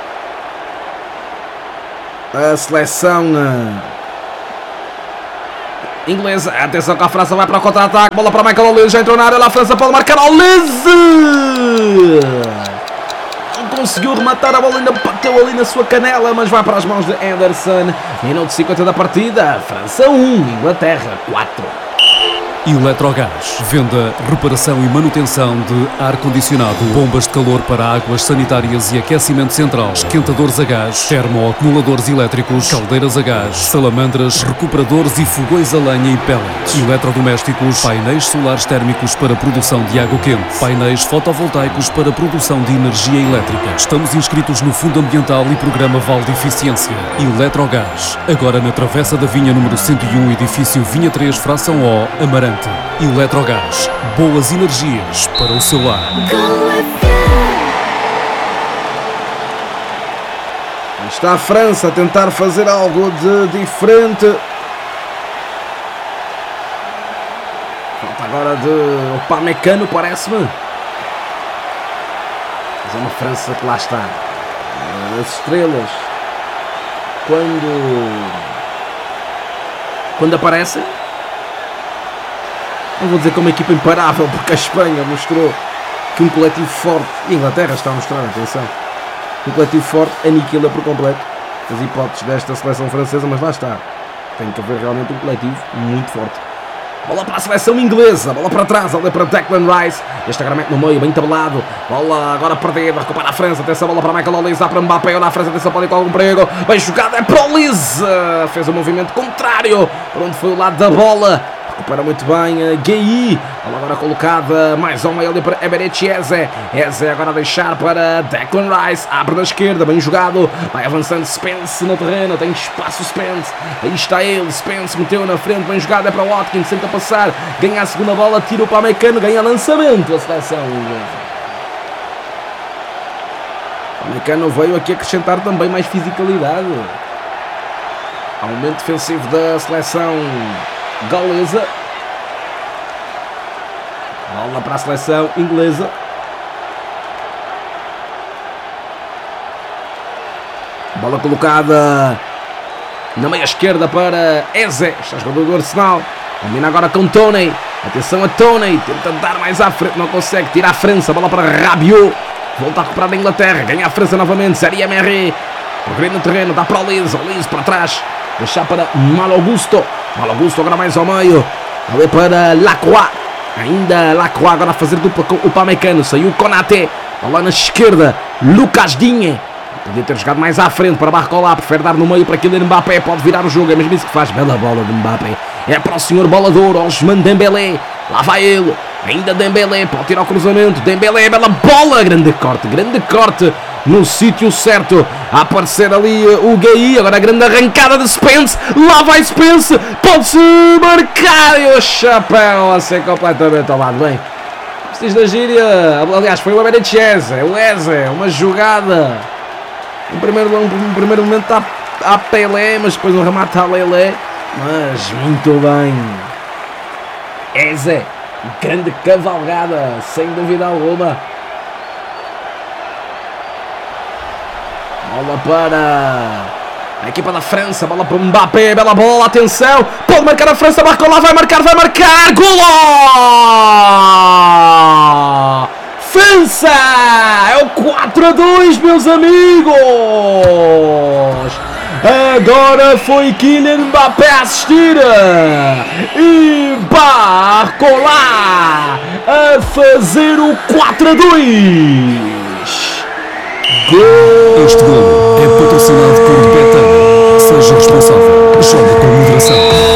a seleção inglesa. Atenção que a França vai para o contra-ataque, bola para Michael Olise, já entrou na área, lá a França pode marcar. Olise não conseguiu rematar, a bola ainda bateu ali na sua canela, mas vai para as mãos de Henderson. Minuto 50 da partida, França 1, Inglaterra 4. Eletrogás. Venda, reparação e manutenção de ar-condicionado, bombas de calor para águas sanitárias e aquecimento central, esquentadores a gás, termoacumuladores elétricos, caldeiras a gás, salamandras, recuperadores e fogões a lenha e pellets, eletrodomésticos, painéis solares térmicos para produção de água quente, painéis fotovoltaicos para produção de energia elétrica. Estamos inscritos no Fundo Ambiental e Programa Vale de Eficiência. Eletrogás. Agora na Travessa da Vinha número 101, edifício Vinha 3, fração O, Amarante. Eletrogás, boas energias para o seu lar. Está a França a tentar fazer algo de diferente. Falta agora de Upamecano, parece-me. Mas é uma França que lá está. As estrelas, quando aparecem, não vou dizer como uma equipa imparável, porque a Espanha mostrou que um coletivo forte, e a Inglaterra está a mostrar, atenção, um coletivo forte aniquila por completo as hipóteses desta seleção francesa, mas lá está, tem que haver realmente um coletivo muito forte. Bola para a seleção inglesa, bola para trás, olha para Declan Rice, este agora mete no meio, bem tabelado, bola agora perdida, recupera a França, atenção, bola para Michael Olise, dá para Mbappé, olha a França, atenção, pode ir com algum perigo, bem jogado, é para Olise, fez um movimento contrário, para onde foi o lado da bola, recupera muito bem Gueye, bola agora colocada mais ao meio ali para Eberechi Eze agora a deixar para Declan Rice, abre na esquerda, bem jogado, vai avançando Spence no terreno, tem espaço Spence, aí está ele, Spence meteu na frente, bem jogado, é para Watkins, tenta passar, ganha a segunda bola, tira o Upamecano, ganha lançamento a seleção inglesa. Upamecano veio aqui acrescentar também mais fisicalidade ao momento defensivo da seleção galesa. Bola para a seleção inglesa. Bola colocada na meia esquerda para Eze, está jogador do Arsenal. Combina agora com Toney. Atenção a Toney, tenta dar mais à frente, não consegue, tira a França, bola para Rabiot. Volta a recuperar a Inglaterra, ganha a França novamente, Série Emery. Progredindo no terreno, dá para Olise para trás. Deixar para Malo Gusto agora mais ao meio. Ali para Lacroix. Ainda Lacroix agora a fazer dupla com o Upamecano. Saiu Konaté. Lá na esquerda. Lucas Digne. Podia ter jogado mais à frente para Barcola. Prefere dar no meio para Kylian Mbappé. Pode virar o jogo. É mesmo isso que faz. Bela bola de Mbappé. É para o senhor bolador. Osman Dembélé. Lá vai ele. Ainda Dembélé. Pode tirar o cruzamento. Dembélé. Bela bola. Grande corte. No sítio certo, a aparecer ali o Gueye, agora a grande arrancada de Spence, lá vai Spence, pode-se marcar, e o chapéu a ser completamente ao lado, bem, preciso da gíria, aliás foi o Eberechi Eze, uma jogada, no primeiro momento a Pelé, mas depois um remate a Lelé, mas muito bem, Eze, grande cavalgada, sem dúvida alguma. Bola para A equipa da França, bola para o Mbappé, bela bola, atenção, pode marcar a França, Barcola vai marcar, golo! França! É o 4-2, meus amigos! Agora foi Kylian Mbappé a assistir e Barcola a fazer o 4-2. Gol! Este gol é patrocinado por Betano. Seja responsável. Joga com moderação.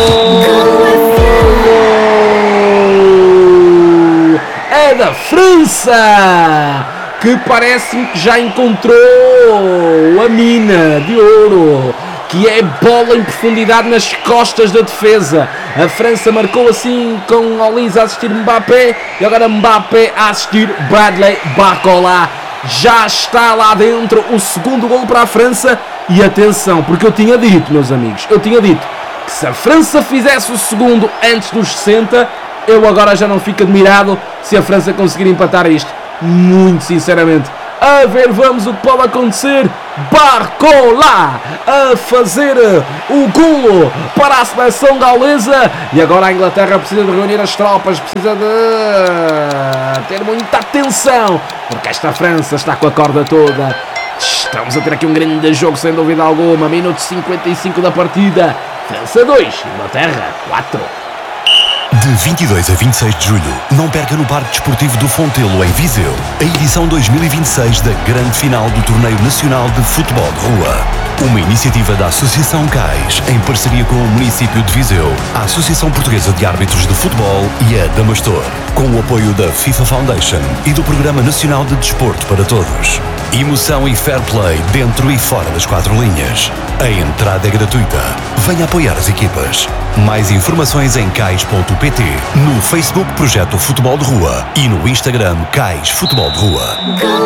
É da França, que parece-me que já encontrou a mina de ouro, que é bola em profundidade nas costas da defesa. A França marcou assim com Olise a assistir Mbappé e agora Mbappé a assistir Bradley Barcola. Já está lá dentro o segundo golo para a França. E atenção, porque eu tinha dito, meus amigos, que se a França fizesse o segundo antes dos 60, eu agora já não fico admirado se a França conseguir empatar isto. Muito sinceramente. A ver, vamos o que pode acontecer. Barcola a fazer o golo para a seleção gaulesa. E agora a Inglaterra precisa de reunir as tropas, precisa de ter muita atenção, porque esta França está com a corda toda. Estamos a ter aqui um grande jogo, sem dúvida alguma. Minuto 55 da partida. França 2, Inglaterra 4. De 22 a 26 de julho, não perca no Parque Desportivo do Fontelo, em Viseu, a edição 2026 da grande final do Torneio Nacional de Futebol de Rua. Uma iniciativa da Associação CAIS, em parceria com o município de Viseu, a Associação Portuguesa de Árbitros de Futebol e a Damastor, com o apoio da FIFA Foundation e do Programa Nacional de Desporto para Todos. Emoção e fair play dentro e fora das 4 linhas. A entrada é gratuita. Venha apoiar as equipas. Mais informações em cais.pt, no Facebook Projeto Futebol de Rua e no Instagram CAIS Futebol de Rua.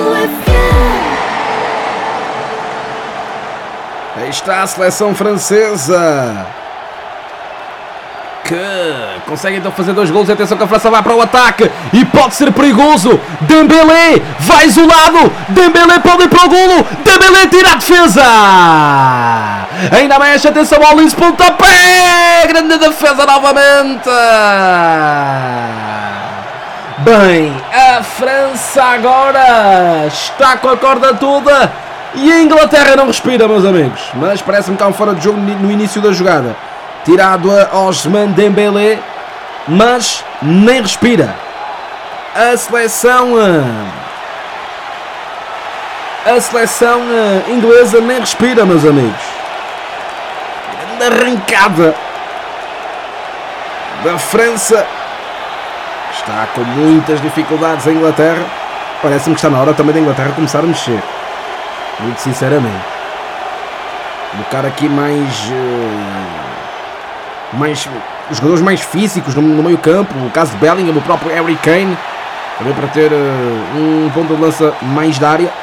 Aí está a seleção francesa, que consegue então fazer 2 golos. Atenção que a França vai para o ataque e pode ser perigoso. Dembélé vai isolado, Dembélé pode ir para o golo, Dembélé tira a defesa, ainda mexe, atenção ao Olise, pontapé, grande defesa novamente. Bem, a França agora está com a corda toda e a Inglaterra não respira, meus amigos, mas parece-me que há um fora de jogo no início da jogada, tirado a Ousmane Dembélé, mas nem respira. A seleção inglesa nem respira, meus amigos. Grande arrancada da França. Está com muitas dificuldades a Inglaterra. Parece-me que está na hora também da Inglaterra começar a mexer, muito sinceramente. Colocar aqui mais jogadores mais físicos no meio campo, no caso de Bellingham, o próprio Harry Kane, também para ter um ponto de lança mais da área.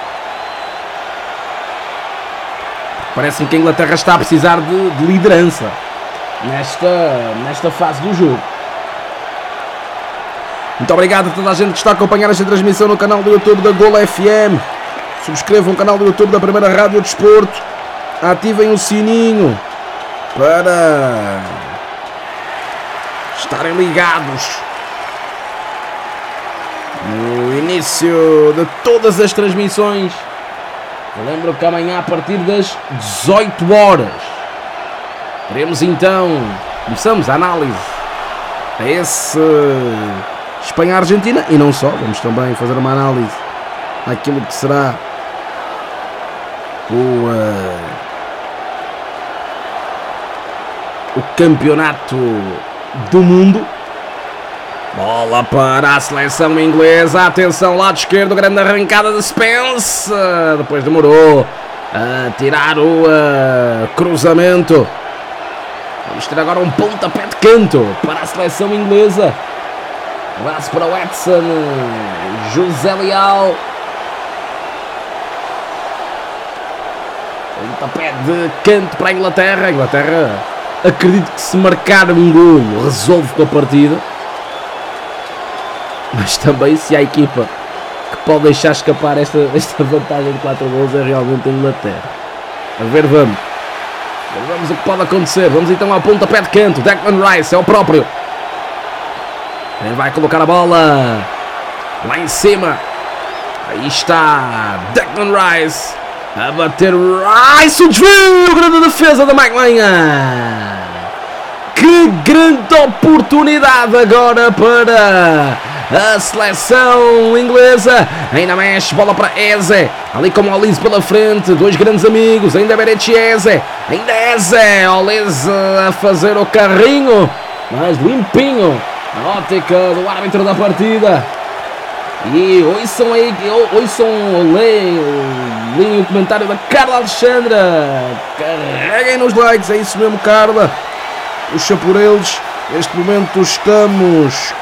Parece-me que a Inglaterra está a precisar de liderança nesta fase do jogo. Muito obrigado a toda a gente que está a acompanhar esta transmissão no canal do YouTube da Golo FM. Subscrevam o canal do YouTube da Primeira Rádio Desporto, ativem o sininho para estarem ligados no início de todas as transmissões. Eu lembro que amanhã, a partir das 18 horas, teremos então, começamos a análise a esse Espanha-Argentina, e não só, vamos também fazer uma análise àquilo que será o campeonato do mundo. Bola para a seleção inglesa, atenção, lado esquerdo, grande arrancada de Spence, depois demorou a tirar o cruzamento. Vamos ter agora um pontapé de canto para a seleção inglesa. Abraço para o Edson, José Leal. Pontapé de canto para a Inglaterra. A Inglaterra, acredito que se marcar um golo resolve com a partida, mas também se há equipa que pode deixar escapar esta vantagem de 4 golos é realmente a Inglaterra. A ver, vamos. Vamos o que pode acontecer. Vamos então ao pontapé de canto. Declan Rice é o próprio. Ele vai colocar a bola lá em cima. Aí está Declan Rice a bater. Rice, o desvio, grande defesa da Maguinha. Que grande oportunidade agora para a seleção inglesa. Ainda mexe, bola para Eze. Ali com o Olise pela frente, dois grandes amigos. Ainda Beretieze, ainda Eze. Olise a fazer o carrinho, mas limpinho. A ótica do árbitro da partida. E ouçam aí, leem o comentário da Carla Alexandra. Carreguem nos likes, é isso mesmo, Carla. Puxa por eles. Neste momento estamos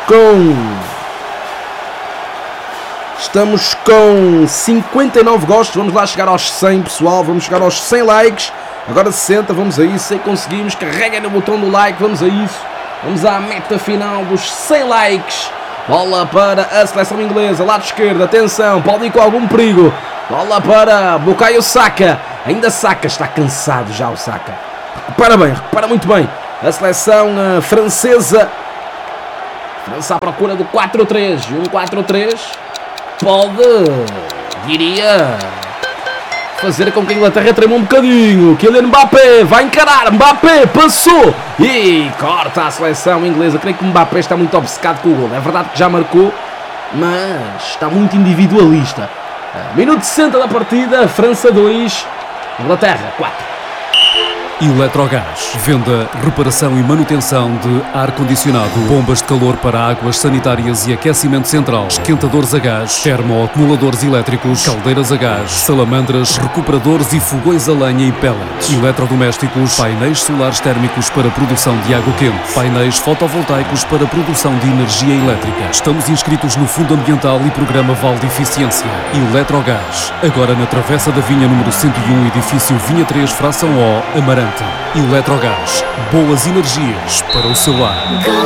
com 59 gostos. Vamos lá chegar aos 100, pessoal. Vamos chegar aos 100 likes. Agora 60, vamos a isso. Se conseguimos, carreguem no botão do like. Vamos a isso. Vamos à meta final dos 100 likes. Bola para a seleção inglesa, lado esquerdo, atenção, pode ir com algum perigo. Bola para Bukayo Saka. Ainda Saka, está cansado já o Saka. Recupera muito bem. A seleção francesa. França à procura do 4-3. E um 4-3 pode, diria, fazer com que a Inglaterra trema um bocadinho. Kylian Mbappé vai encarar. Mbappé passou e corta a seleção inglesa. Creio que o Mbappé está muito obcecado com o gol. É verdade que já marcou, mas está muito individualista. Minuto 60 da partida. França 2, Inglaterra 4. Eletrogás. Venda, reparação e manutenção de ar-condicionado, bombas de calor para águas sanitárias e aquecimento central, esquentadores a gás, termoacumuladores elétricos, caldeiras a gás, salamandras, recuperadores e fogões a lenha e pellets, eletrodomésticos, painéis solares térmicos para produção de água quente, painéis fotovoltaicos para produção de energia elétrica. Estamos inscritos no Fundo Ambiental e Programa Vale de Eficiência. Eletrogás. Agora na Travessa da Vinha número 101, edifício Vinha 3, fração O, Amarante. Eletrogás, boas energias para o seu lar.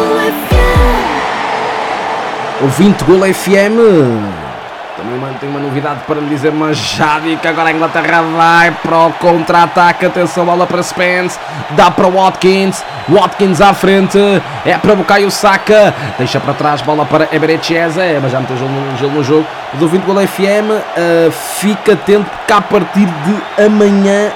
Ouvinte Gol FM, também tem uma novidade para lhe dizer, mas já digo que agora a Inglaterra vai para o contra-ataque. Atenção, bola para Spence, dá para Watkins, Watkins à frente, é para Bukayo Saka, deixa para trás, bola para Eberecheze, mas já meteu gelo no jogo. O ouvinte Gol FM, fica atento porque a partir de amanhã,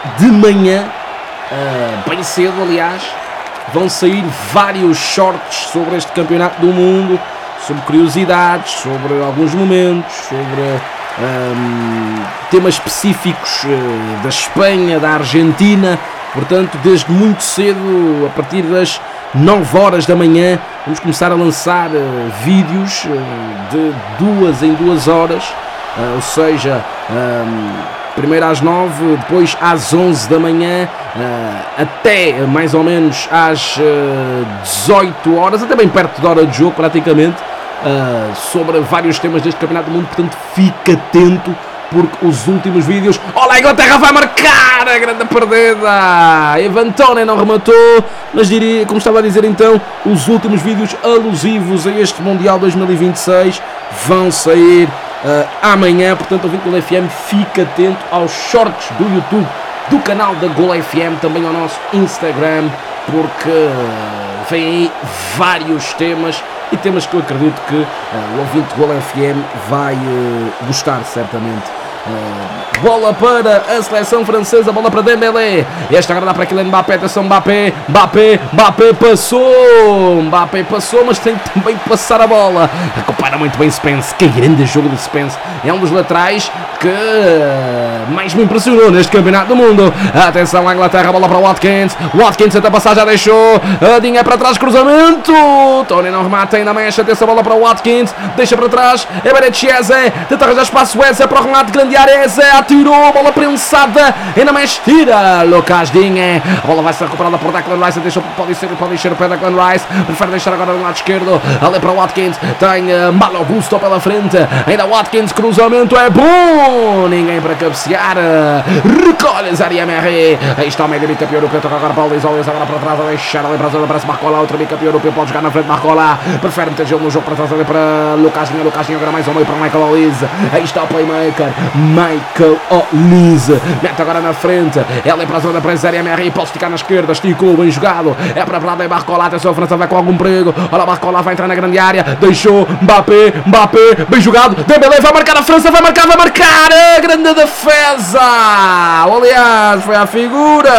bem cedo, aliás, vão sair vários shorts sobre este campeonato do mundo, sobre curiosidades, sobre alguns momentos, sobre temas específicos da Espanha, da Argentina. Portanto, desde muito cedo, a partir das 9 horas da manhã, vamos começar a lançar vídeos de 2 em 2 horas, ou seja, primeiro às 9, depois às 11 da manhã, até mais ou menos às 18 horas, até bem perto da hora de jogo praticamente, sobre vários temas deste Campeonato do Mundo. Portanto, fique atento, porque os últimos vídeos... Olha, a Inglaterra vai marcar a grande perdida. Ivan Toney não rematou, mas diria, como estava a dizer então, os últimos vídeos alusivos a este Mundial 2026 vão sair amanhã. Portanto, ouvinte Gol FM, fica atento aos shorts do YouTube, do canal da Gol FM, também ao nosso Instagram, porque vem aí vários temas, e temas que eu acredito que o ouvinte Gol FM vai gostar certamente. Bola para a seleção francesa, bola para Dembélé, esta agora dá para Kylian Mbappé, atenção, Mbappé passou, mas tem também que passar a bola, recupera muito bem Spence, que grande jogo de Spence, é um dos laterais que mais me impressionou neste campeonato do mundo. Atenção à Inglaterra, bola para Watkins, tenta passar, já deixou, Dinha para trás, cruzamento, Toney não remata, ainda mexe, atenção, bola para Watkins, deixa para trás, Eberecheze, tenta arranjar espaço, Eze para o remate, grande área, Eze atirou, bola prensada, ainda mexe, tira, Lucas Dinha, a bola vai ser recuperada por Declan Rice, pode encher o pé Declan Rice, prefere deixar agora no lado esquerdo, ali para Watkins, tem Malo Gusto pela frente, ainda Watkins, cruzamento é bom, ninguém para cabecear, recolhe Zaire Emery, aí está o meio bicampeão europeu, toca agora para o Olise agora para trás, a deixar ali para a zona, parece Barcola, outro bicampeão europeu, pode jogar na frente, Barcola, prefere meter gelo no jogo para trás ali para Lucas Dinha agora mais ao meio para Michael Olise, aí está o playmaker, Michael Olise. Mete agora na frente. Ela é para a zona da presa, Emery. Pode esticar na esquerda. Esticou, bem jogado. É para lá, Barcola. Atenção, a França vai com algum perigo. Olha, Barcola vai entrar na grande área. Deixou. Mbappé. Bem jogado. Dembélé vai marcar a França. Vai marcar. A grande defesa. Aliás, foi à figura.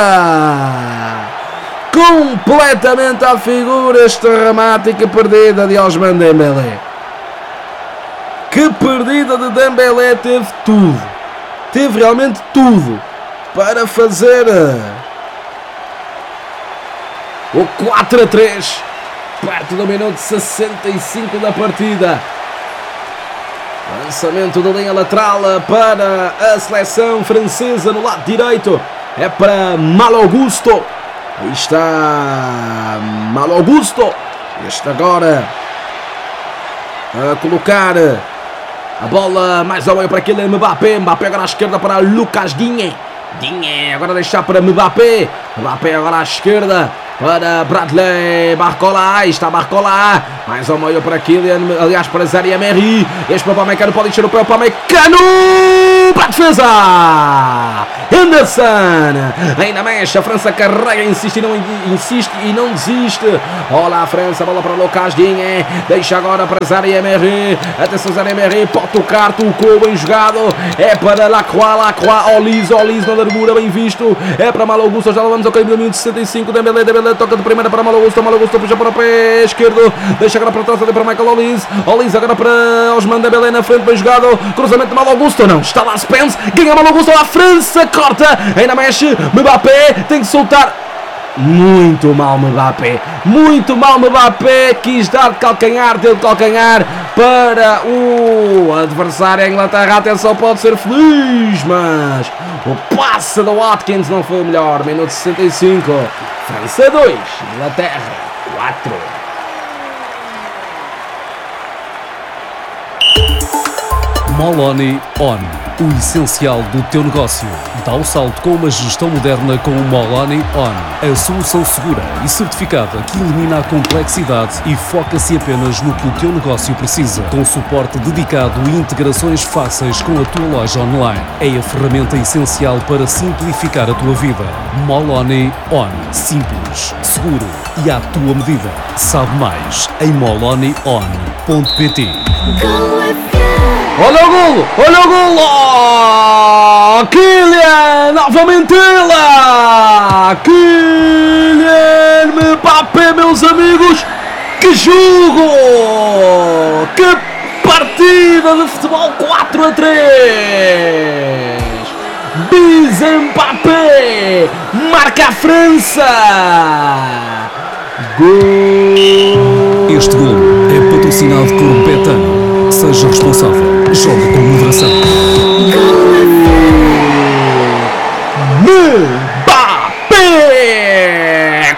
Completamente à figura este remate e que perdida de Ousmane Dembélé. Que perdida de Dembélé, teve tudo. Teve realmente tudo para fazer o 4-3 perto do minuto 65 da partida. Lançamento da linha lateral para a seleção francesa no lado direito. É para Malo Augusto. Aí está Malo Augusto. Este agora a colocar a bola mais ao meio para aquele Mbappé. Mbappé agora à esquerda para Lucas Digne. Agora deixar para Mbappé. Mbappé agora à esquerda para Bradley Barcola. Aí está Barcola. Mais ao meio para Kylian. Aliás, para Zaire Emery. Este para o Pamecano. Pode encher o pé. O Pamecano. Para a defesa. Henderson. Ainda mexe. A França carrega. Insiste e não desiste. Olha a França. Bola para Lucas Digne. Deixa agora para Zaire Emery. Atenção, Zaire Emery. Pode tocar. Tocou. Bem jogado. É para Lacroix. Olise na largura. Bem visto. É para Malo Augusto. Já vamos ao caminho do minuto 65. Dembélé toca de primeira para Malo Augusto. Puxa para o pé esquerdo. Deixa agora para trás ali para Michael Olise. Olise agora para Ousmane Dembélé na frente. Bem jogado. Cruzamento de Malo Augusto. Não. Está lá Spence. Ganha Malo Augusto. A França corta. Ainda mexe. Mbappé tem que soltar. Muito mal Mbappé. Quis dar de calcanhar. Deu de calcanhar para o adversário. A Inglaterra, atenção, pode ser feliz, mas o passe do Watkins não foi o melhor. Minuto 65. França 2, Inglaterra 4. Moloni On. O essencial do teu negócio. Dá o salto com uma gestão moderna com o Moloni On. A solução segura e certificada que elimina a complexidade e foca-se apenas no que o teu negócio precisa. Com suporte dedicado e integrações fáceis com a tua loja online. É a ferramenta essencial para simplificar a tua vida. Moloni On. Simples, seguro e à tua medida. Sabe mais em molonion.pt. Olha o golo! Oh, Kylian! Novamente ela! Kylian Mbappé, meus amigos! Que jogo! Que partida de futebol 4-3! Bis Mbappé! Marca a França! Gol! Este golo é patrocinado por Betano. Seja responsável. Joga com moderação. Mbappé!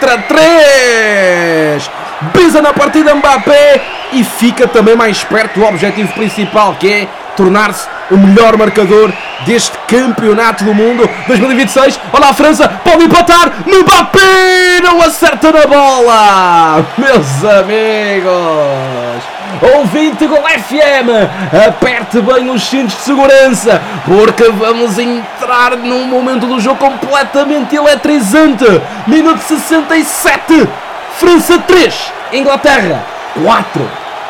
4-3! Bisa na partida Mbappé e fica também mais perto do objetivo principal, que é tornar-se o melhor marcador deste campeonato do mundo 2026. Olha a França, pode empatar. Mbappé não acerta na bola. Meus amigos, ouvinte Gol FM, aperte bem os cintos de segurança, porque vamos entrar num momento do jogo completamente eletrizante. Minuto 67, França 3, Inglaterra 4.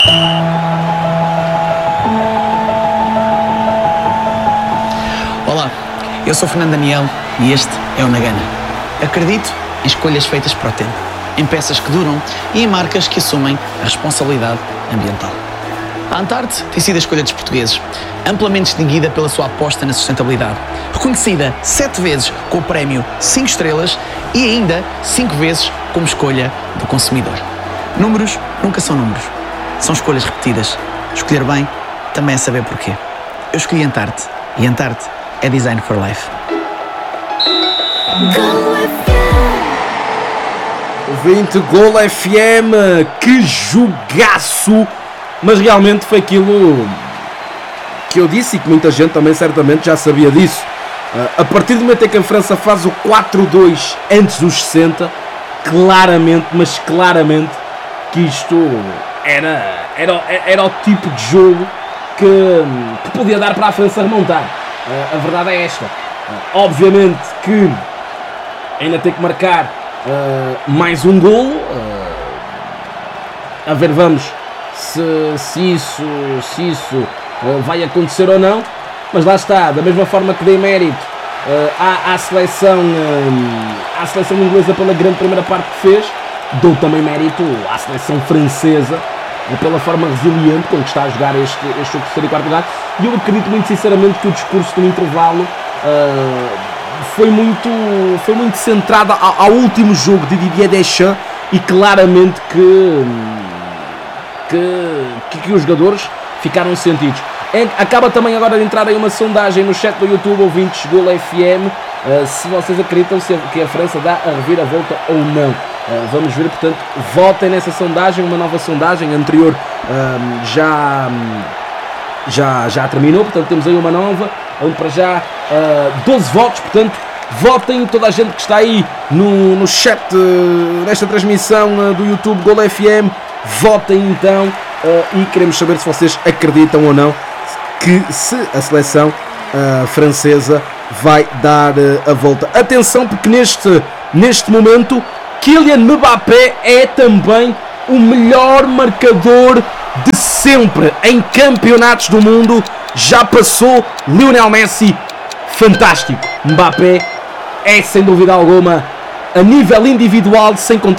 Olá, eu sou Fernando Daniel e este é o Nagana. Acredito em escolhas feitas para o tempo, em peças que duram e em marcas que assumem a responsabilidade ambiental. A Antarte tem sido a escolha dos portugueses, amplamente distinguida pela sua aposta na sustentabilidade, reconhecida 7 vezes com o prémio 5 estrelas e ainda 5 vezes como escolha do consumidor. Números nunca são números, são escolhas repetidas. Escolher bem também é saber porquê. Eu escolhi Antarte e Antarte é Design for Life. Ouvinte Gol FM, que jogaço! Mas realmente foi aquilo que eu disse e que muita gente também certamente já sabia disso. A partir do momento em que a França faz o 4-2 antes dos 60, claramente que isto era o tipo de jogo que podia dar para a França remontar. A verdade é esta. Obviamente que ainda tem que marcar mais um golo. A ver, vamos se isso vai acontecer ou não. Mas lá está, da mesma forma que dei mérito à seleção inglesa pela grande primeira parte que fez, dou também mérito à seleção francesa pela forma resiliente com que está a jogar este jogo de terceiro e quarto lugar. E eu acredito muito sinceramente que o discurso do intervalo foi muito centrado ao último jogo de Didier Deschamps, e claramente que os jogadores ficaram sentidos. Acaba também agora de entrar aí uma sondagem no chat do YouTube, ouvintes Gol FM, se vocês acreditam que a França dá a reviravolta ou não. Vamos ver, portanto, votem nessa sondagem, uma nova sondagem. A anterior já terminou, portanto temos aí uma nova, onde para já 12 votos, portanto votem, toda a gente que está aí no chat nesta transmissão do YouTube Gol FM, votem então, e queremos saber se vocês acreditam ou não que se a seleção francesa vai dar a volta. Atenção, porque neste momento Kylian Mbappé é também o melhor marcador de sempre em campeonatos do mundo. Já passou Lionel Messi. Fantástico. Mbappé é sem dúvida alguma, a nível individual, sem contar